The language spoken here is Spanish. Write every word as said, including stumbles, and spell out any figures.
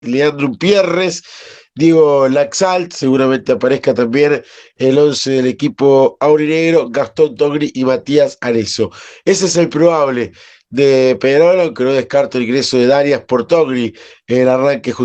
Leandro Pierres, Diego Laxalt, seguramente aparezca también el once del equipo aurinegro, Gastón Togri y Matías Arezzo. Ese es el probable de Peñarol, aunque no descarto el ingreso de Darias por Togri en el arranque